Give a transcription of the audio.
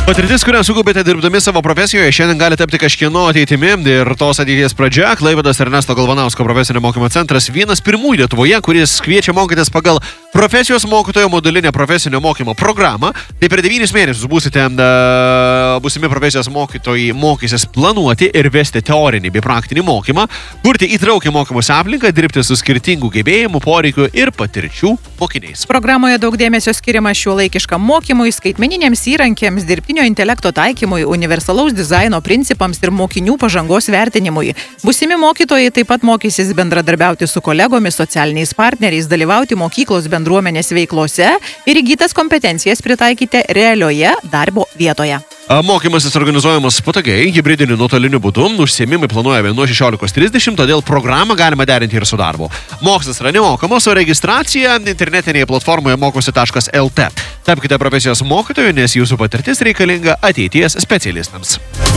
Patirtis, kurią sukaupėte dirbdami savo profesijoje, šiandien gali tapti kažkieno ateitimi ir tos ateities pradžia. Klaipėdos Ernesto Galvanausko profesinio mokymo centras vienas pirmųjų Lietuvoje, kuris kviečia mokytis pagal profesijos mokytojo modulinę profesinio mokymo programą. Tai per 9 mėnesius būsimi profesijos mokytojai mokysis planuoti ir vesti teorinį bei praktinį mokymą, kurti įtraukę mokymosi aplinką, dirbti su skirtingų gebėjimų, poreikių ir patirčių mokiniais. Programoje daug dėmesio skiriama šiuolaikiškam mokymui, skaitmeniniams įrankiams, dirbtinio intelekto taikymui, universalaus dizaino principams ir mokinių pažangos vertinimui. Būsimi mokytojai taip pat mokysis bendradarbiauti su kolegomis, socialiniais partneriais, dalyvauti mokyklos bendruomenės veiklose ir įgytas kompetencijas pritaikyti realioje darbo vietoje. Mokymasis organizuojamas patogiai, hibridiniu nuotoliniu būdu, užsiėmimai planuojami nuo 16:30, todėl programą galima derinti ir su darbu. Mokslas yra nemokamas, o registracija internetinėje platformoje mokosi.lt. Tapkite profesijos mokytoju, nes jūsų patirtis reikalinga ateities specialistams.